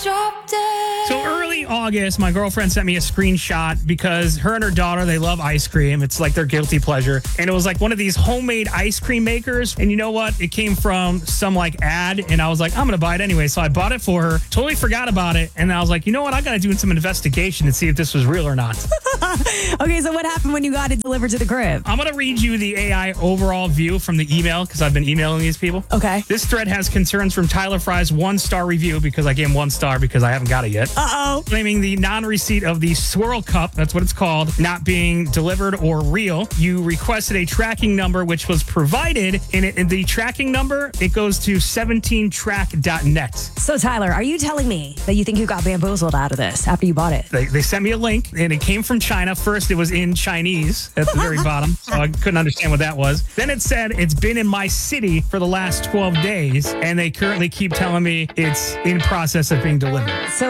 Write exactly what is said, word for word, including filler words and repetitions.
Drop dead. So early August, my girlfriend sent me a screenshot because her and her daughter, they love ice cream. It's like their guilty pleasure. And it was like one of these homemade ice cream makers. And you know what? It came from some like ad. And I was like, I'm going to buy it anyway. So I bought it for her. Totally forgot about it. And I was like, you know what? I got to do some investigation and see if this was real or not. Okay, so what happened when you got it delivered to the crib? I'm going to read you the A I overall view from the email because I've been emailing these people. Okay. This thread has concerns from Tyler Fry's one-star review because I gave him one star because I haven't got it yet. Uh-oh. Claiming the non-receipt of the Swirl Cup, that's what it's called, not being delivered or real. You requested a tracking number, which was provided. And it, in the tracking number, it goes to seventeen track dot net. So, Tyler, are you telling me that you think you got bamboozled out of this after you bought it? They, they sent me a link, and it came from China. First, it was in Chinese at the very bottom, so I couldn't understand what that was. Then it said it's been in my city for the last twelve days, and they currently keep telling me it's in process of being delivered. So